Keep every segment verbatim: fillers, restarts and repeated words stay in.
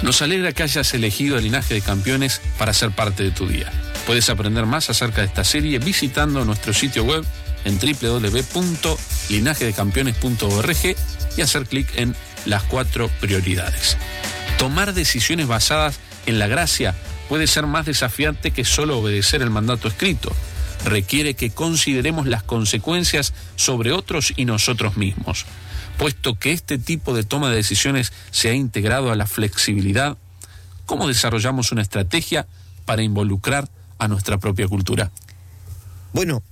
Nos alegra que hayas elegido el Linaje de Campeones para ser parte de tu día. Puedes aprender más acerca de esta serie visitando nuestro sitio web en doble u doble u doble u punto linaje de campeones punto org y hacer clic en las cuatro prioridades. Tomar decisiones basadas en la gracia puede ser más desafiante que solo obedecer el mandato escrito. Requiere que consideremos las consecuencias sobre otros y nosotros mismos. Puesto que este tipo de toma de decisiones se ha integrado a la flexibilidad, ¿cómo desarrollamos una estrategia para involucrar a nuestra propia cultura? Bueno,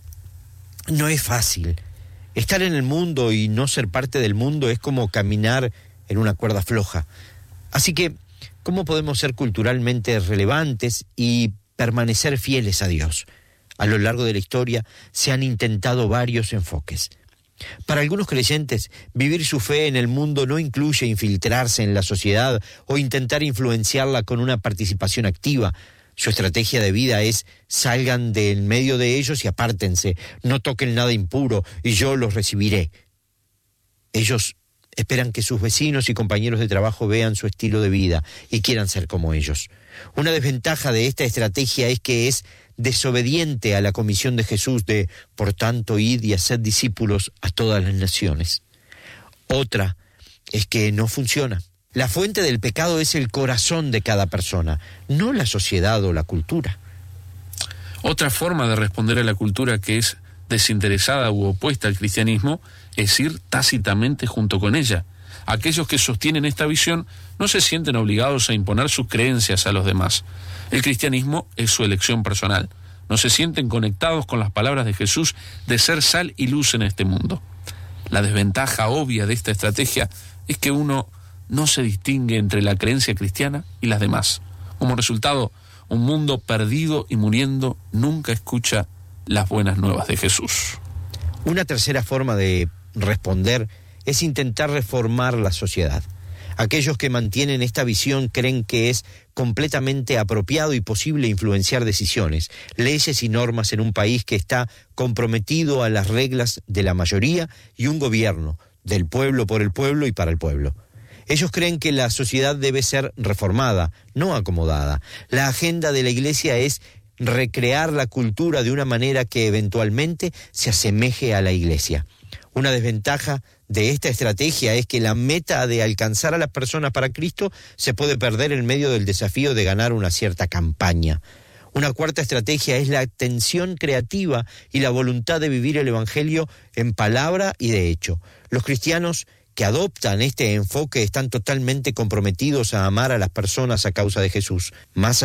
no es fácil. Estar en el mundo y no ser parte del mundo es como caminar en una cuerda floja. Así que, ¿cómo podemos ser culturalmente relevantes y permanecer fieles a Dios? A lo largo de la historia se han intentado varios enfoques. Para algunos creyentes, vivir su fe en el mundo no incluye infiltrarse en la sociedad o intentar influenciarla con una participación activa. Su estrategia de vida es: salgan de en medio de ellos y apártense, no toquen nada impuro y yo los recibiré. Ellos esperan que sus vecinos y compañeros de trabajo vean su estilo de vida y quieran ser como ellos. Una desventaja de esta estrategia es que es desobediente a la comisión de Jesús de, por tanto, id y haced discípulos a todas las naciones. Otra es que no funciona. La fuente del pecado es el corazón de cada persona, no la sociedad o la cultura. Otra forma de responder a la cultura que es desinteresada u opuesta al cristianismo es ir tácitamente junto con ella. Aquellos que sostienen esta visión no se sienten obligados a imponer sus creencias a los demás. El cristianismo es su elección personal. No se sienten conectados con las palabras de Jesús de ser sal y luz en este mundo. La desventaja obvia de esta estrategia es que uno no se distingue entre la creencia cristiana y las demás. Como resultado, un mundo perdido y muriendo nunca escucha las buenas nuevas de Jesús. Una tercera forma de responder es intentar reformar la sociedad. Aquellos que mantienen esta visión creen que es completamente apropiado y posible influenciar decisiones, leyes y normas en un país que está comprometido a las reglas de la mayoría y un gobierno del pueblo, por el pueblo y para el pueblo. Ellos creen que la sociedad debe ser reformada, no acomodada. La agenda de la Iglesia es recrear la cultura de una manera que eventualmente se asemeje a la Iglesia. Una desventaja de esta estrategia es que la meta de alcanzar a las personas para Cristo se puede perder en medio del desafío de ganar una cierta campaña. Una cuarta estrategia es la tensión creativa y la voluntad de vivir el Evangelio en palabra y de hecho. Los cristianos que adoptan este enfoque están totalmente comprometidos a amar a las personas a causa de Jesús, más